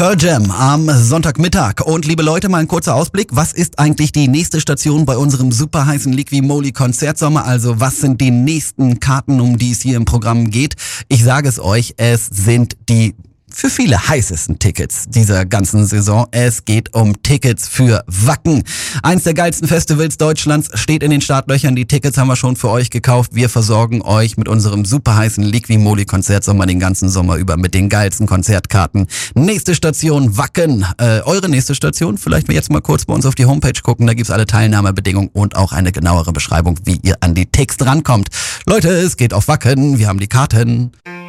Pearl Jam am Sonntagmittag. Und liebe Leute, mal ein kurzer Ausblick. Was ist eigentlich die nächste Station bei unserem super heißen Liqui-Moly Konzertsommer? Also was sind die nächsten Karten, um die es hier im Programm geht? Ich sage es euch, es sind die für viele heißesten Tickets dieser ganzen Saison. Es geht um Tickets für Wacken. Eins der geilsten Festivals Deutschlands steht in den Startlöchern. Die Tickets haben wir schon für euch gekauft. Wir versorgen euch mit unserem super heißen Liqui-Moly Konzertsommer den ganzen Sommer über mit den geilsten Konzertkarten. Nächste Station Wacken. Eure nächste Station? Vielleicht jetzt mal kurz bei uns auf die Homepage gucken. Da gibt's alle Teilnahmebedingungen und auch eine genauere Beschreibung, wie ihr an die Ticks rankommt. Leute, es geht auf Wacken. Wir haben die Karten.